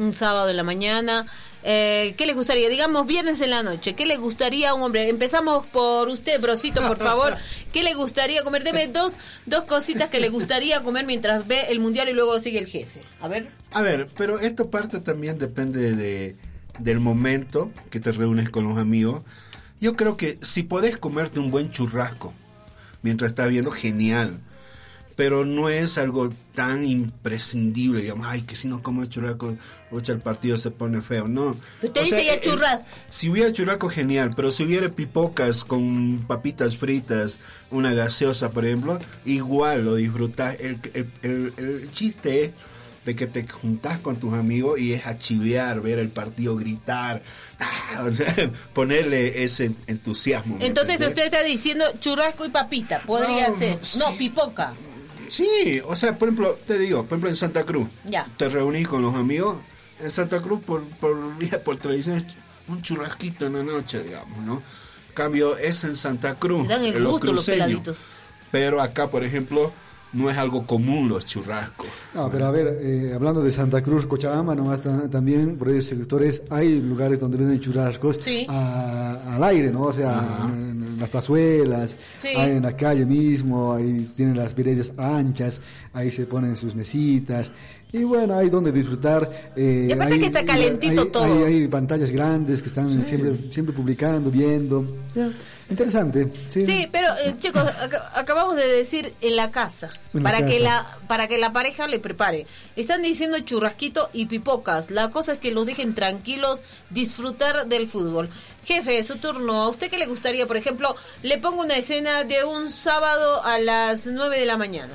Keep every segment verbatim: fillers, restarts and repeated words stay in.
un sábado en la mañana, eh, ¿qué les gustaría? Digamos, viernes en la noche, ¿qué le gustaría a un hombre? Empezamos por usted, Brosito, por favor. ¿Qué le gustaría comer? Deme dos, dos cositas que le gustaría comer mientras ve el mundial y luego sigue el jefe. A ver. A ver, pero esto parte también depende de del momento que te reúnes con los amigos. Yo creo que si podés comerte un buen churrasco mientras estás viendo, genial. Pero no es algo tan imprescindible, digamos, ay, que si no como churrasco, el partido se pone feo. No. Usted o dice sea, ya el, churrasco. Si hubiera churrasco, genial, pero si hubiera pipocas con papitas fritas, una gaseosa, por ejemplo, igual lo disfrutás. El, el, el, el chiste es de que te juntás con tus amigos y es a chivear, ver el partido, gritar, ah, o sea, ponerle ese entusiasmo. Entonces usted está diciendo churrasco y papita, podría no, ser. Sí. No, pipoca. Sí, o sea, por ejemplo, te digo, por ejemplo en Santa Cruz, ya. Te reunís con los amigos, en Santa Cruz por por por tradición es un churrasquito en la noche, digamos, ¿no? Cambio es en Santa Cruz, dan el en gusto los los peladitos. Pero acá, por ejemplo, no es algo común los churrascos. No, pero a ver, eh, hablando de Santa Cruz, Cochabamba, nomás ta- también por esos sectores hay lugares donde venden churrascos sí. a, al aire, ¿no? O sea, en, en las plazuelas, sí. hay en la calle mismo, ahí tienen las veredas anchas, ahí se ponen sus mesitas. Y bueno, hay donde disfrutar. Eh, y aparte hay, que está calentito hay, todo. Hay, hay pantallas grandes que están sí. siempre siempre publicando, viendo. Ya, interesante. Sí, sí pero eh, chicos, ac- acabamos de decir en la casa. En para la que casa. la para que la pareja le prepare. Están diciendo churrasquito y pipocas. La cosa es que los dejen tranquilos, disfrutar del fútbol. Jefe, su turno. ¿A usted qué le gustaría? Por ejemplo, le pongo una escena de un sábado a las nueve de la mañana.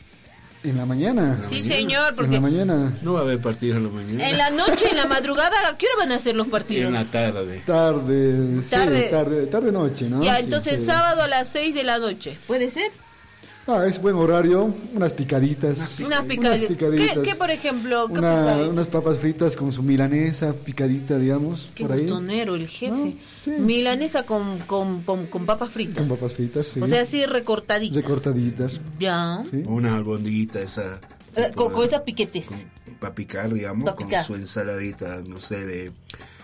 ¿En la mañana? Sí, mañana? señor, porque... ¿En la mañana? No va a haber partidos en la mañana. En la noche, en la madrugada, ¿a qué hora van a hacer los partidos? En la tarde. Tarde, Tarde. sí, tarde, tarde noche, ¿no? Ya, Sí, entonces sí. sábado a las seis de la noche. ¿Puede ser? Ah, es buen horario, unas picaditas. Unas Unas picaditas. picaditas. ¿Qué, qué, por ejemplo? ¿Qué Una- picadita? unas papas fritas con su milanesa picadita, digamos, Qué por ahí. gustonero el jefe. No, sí. Milanesa con, con, con, con papas fritas. Con papas fritas, sí. O sea, así recortaditas. Recortaditas. Ya. Sí. Una albondiguita esa. Eh, tipo con, con de- esas piquetes. Para picar, digamos, Pa' picar. con su ensaladita, no sé, de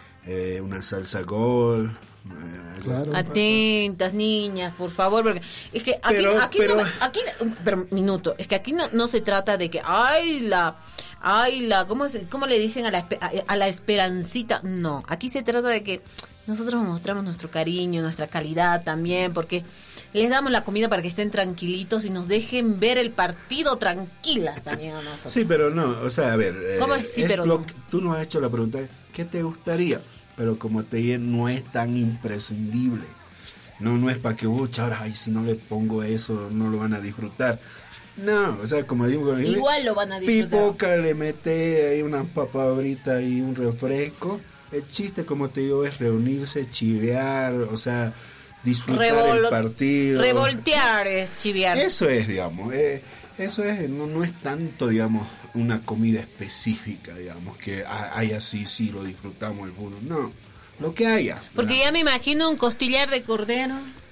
eh, una salsa gol. Eh, Claro. Atentas, niñas, por favor, porque es que aquí, Pero- aquí, pero- no, aquí, pero minuto, es que aquí no, no se trata de que, ay, la, ay, la, ¿cómo, se, cómo le dicen a la, espe- a, a la esperancita? No, aquí se trata de que nosotros mostramos nuestro cariño, nuestra calidad también, porque les damos la comida para que estén tranquilitos y nos dejen ver el partido tranquilas también a nosotros. Sí, pero no, o sea, a ver, eh, ¿Cómo es sí, pero lo no? que- tú nos has hecho la pregunta, ¿qué te gustaría? Pero como te dije, no es tan imprescindible. No, no es para que, uy, ahora, ay, si no le pongo eso, no lo van a disfrutar. No, o sea, como digo, Igual lo van a disfrutar. pipoca, le mete ahí una papa frita y un refresco. El chiste, como te digo, es reunirse, chivear, o sea, disfrutar Revol- el partido. Revoltear es chiviar. Eso es, digamos, eh, eso es, no, no es tanto, digamos, una comida específica, digamos, que ah, hay así, sí, lo disfrutamos el fútbol, no, lo que haya. Porque ¿verdad? ya me imagino un costillar de cordero.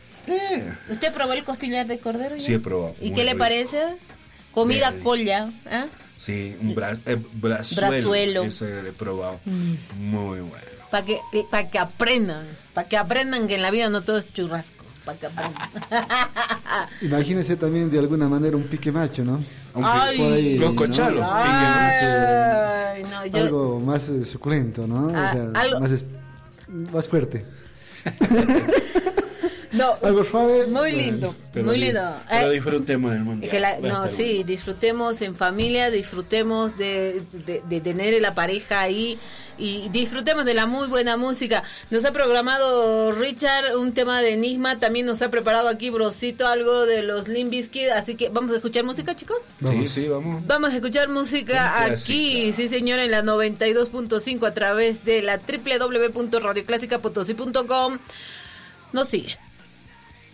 Eh, ¿Usted probó el costillar de cordero ya? Sí, he probado, ¿Y muy qué le rico. parece? Comida Muy rico. colla, ¿ah? sí, un bra, eh, brazuelo, Brazuelo. eso lo he probado, muy bueno. Para que, para que aprendan, para que aprendan que en la vida no todo es churrasco, para que aprendan. Imagínese también de alguna manera un pique macho, ¿no? Ay. Por ahí, Los ¿no? cochalos, Ay, no, yo, Algo más eh, suculento, ¿no? Ah, o sea, algo- más, es- más fuerte. no, Algo suave. muy bueno. lindo, Pero muy di- lindo. Pero Eh, disfrutemos del mundial. que la- va a no, estar sí, bueno. disfrutemos en familia, disfrutemos de, de, de tener la pareja ahí y disfrutemos de la muy buena música. Nos ha programado Richard un tema de Enigma, también nos ha preparado aquí Brosito algo de los Limp Bizkit, así que vamos a escuchar música, chicos. Vamos. Sí, sí, vamos. Vamos a escuchar música Un aquí, clásica. sí señor, en la noventa y dos punto cinco a través de la doble u doble u doble u punto radio clásica potosí punto com. Nos sigue.